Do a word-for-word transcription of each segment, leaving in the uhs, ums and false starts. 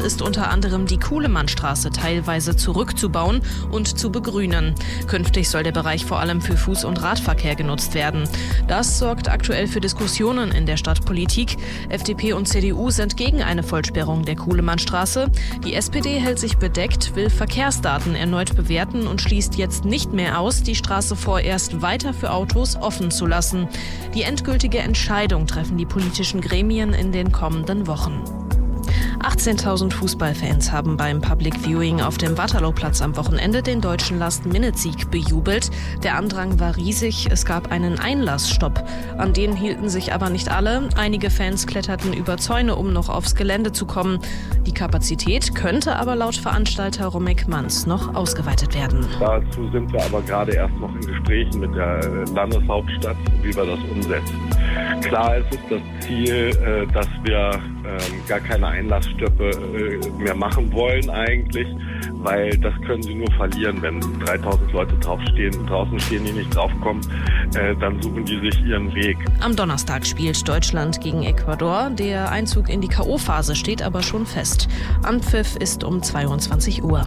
Geplant ist unter anderem die Kuhlemannstraße teilweise zurückzubauen und zu begrünen. Künftig soll der Bereich vor allem für Fuß- und Radverkehr genutzt werden. Das sorgt aktuell für Diskussionen in der Stadtpolitik. F D P und C D U sind gegen eine Vollsperrung der Kuhlemannstraße. Die S P D hält sich bedeckt, will Verkehrsdaten erneut bewerten und schließt jetzt nicht mehr aus, die Straße vorerst weiter für Autos offen zu lassen. Die endgültige Entscheidung treffen die politischen Gremien in den kommenden Wochen. achtzehntausend Fußballfans haben beim Public Viewing auf dem Waterlooplatz am Wochenende den deutschen Last-Minute-Sieg bejubelt. Der Andrang war riesig, es gab einen Einlassstopp. An den hielten sich aber nicht alle. Einige Fans kletterten über Zäune, um noch aufs Gelände zu kommen. Die Kapazität könnte aber laut Veranstalter Romek Manz noch ausgeweitet werden. Dazu sind wir aber gerade erst noch in Gesprächen mit der Landeshauptstadt, wie wir das umsetzen. Klar ist es das Ziel, dass wir gar keine Einlassstöppe mehr machen wollen eigentlich, weil das können sie nur verlieren, wenn dreitausend Leute draufstehen, draußen stehen, die nicht draufkommen, dann suchen die sich ihren Weg. Am Donnerstag spielt Deutschland gegen Ecuador. Der Einzug in die K O-Phase steht aber schon fest. Anpfiff ist um zweiundzwanzig Uhr.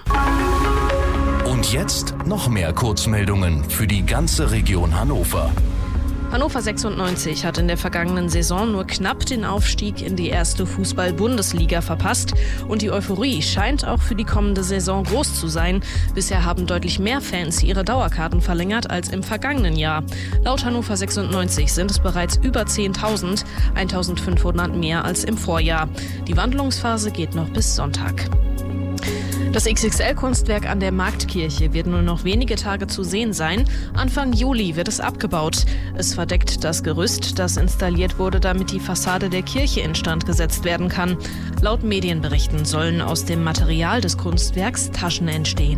Und jetzt noch mehr Kurzmeldungen für die ganze Region Hannover. Hannover sechsundneunzig hat in der vergangenen Saison nur knapp den Aufstieg in die erste Fußball-Bundesliga verpasst. Und die Euphorie scheint auch für die kommende Saison groß zu sein. Bisher haben deutlich mehr Fans ihre Dauerkarten verlängert als im vergangenen Jahr. Laut Hannover sechsundneunzig sind es bereits über zehntausend, eintausendfünfhundert mehr als im Vorjahr. Die Wandlungsphase geht noch bis Sonntag. Das X X L-Kunstwerk an der Marktkirche wird nur noch wenige Tage zu sehen sein. Anfang Juli wird es abgebaut. Es verdeckt das Gerüst, das installiert wurde, damit die Fassade der Kirche instand gesetzt werden kann. Laut Medienberichten sollen aus dem Material des Kunstwerks Taschen entstehen.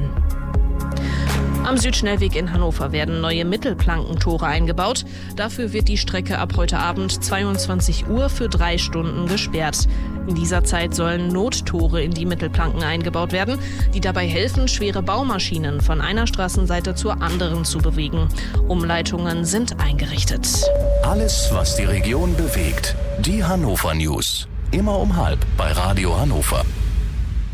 Am Südschnellweg in Hannover werden neue Mittelplankentore eingebaut. Dafür wird die Strecke ab heute Abend zweiundzwanzig Uhr für drei Stunden gesperrt. In dieser Zeit sollen Nottore in die Mittelplanken eingebaut werden, die dabei helfen, schwere Baumaschinen von einer Straßenseite zur anderen zu bewegen. Umleitungen sind eingerichtet. Alles, was die Region bewegt. Die Hannover News. Immer um halb bei Radio Hannover.